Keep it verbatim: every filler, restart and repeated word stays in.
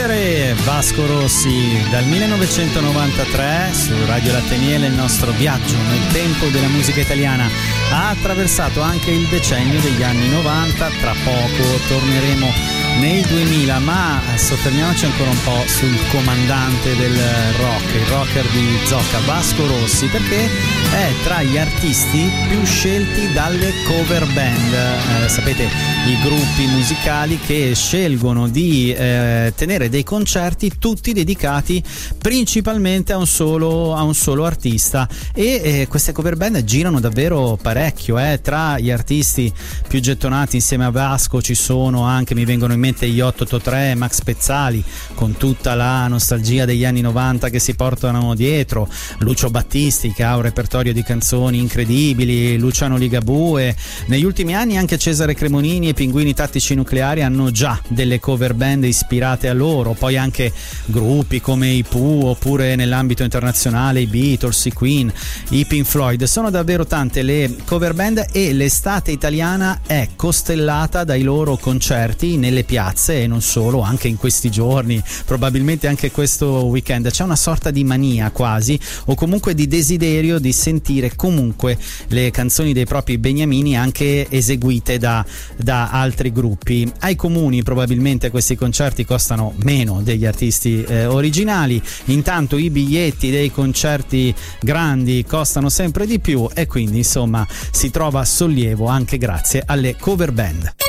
Vivere, Vasco Rossi, dal millenovecentonovantatré su Radio Latte e Miele. Il nostro viaggio nel tempo della musica italiana ha attraversato anche il decennio degli anni novanta. Tra poco torneremo nei duemila, ma soffermiamoci ancora un po' sul comandante del rock, il rocker di Zocca, Vasco Rossi, perché è tra gli artisti più scelti dalle cover band. Eh, sapete, i gruppi musicali che scelgono di eh, tenere dei concerti tutti dedicati principalmente a un solo, a un solo artista, e eh, queste cover band girano davvero parecchio. Eh. Tra gli artisti più gettonati insieme a Vasco ci sono anche, mi vengono in mente gli otto otto tre, Max Pezzali, con tutta la nostalgia degli anni novanta che si portano dietro, Lucio Battisti che ha un repertorio di canzoni incredibili, Luciano Ligabue. Negli ultimi anni anche Cesare Cremonini e Pinguini Tattici Nucleari hanno già delle cover band ispirate a loro, poi anche gruppi come i Pooh, oppure nell'ambito internazionale i Beatles, i Queen, i Pink Floyd. Sono davvero tante le cover band e l'estate italiana è costellata dai loro concerti nelle piazze, e non solo, anche in questi giorni, probabilmente anche questo weekend. C'è una sorta di mania quasi, o comunque di desiderio di sentire comunque le canzoni dei propri beniamini anche eseguite da, da altri gruppi. Ai comuni probabilmente questi concerti costano meno degli artisti eh, originali, intanto i biglietti dei concerti grandi costano sempre di più, e quindi insomma si trova sollievo anche grazie alle cover band.